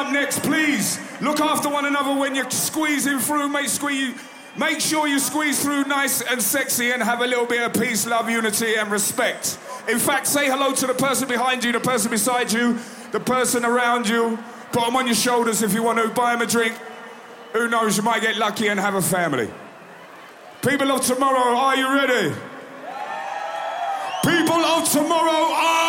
up next, please. Look after one another when you're squeezing through. Make sure you squeeze through nice and sexy and have a little bit of peace, love, unity and respect. In fact, say hello to the person behind you, the person beside you, the person around you. Put them on your shoulders if you want to. Buy them a drink. Who knows, you might get lucky and have a family. People of tomorrow, are you ready? People of tomorrow, are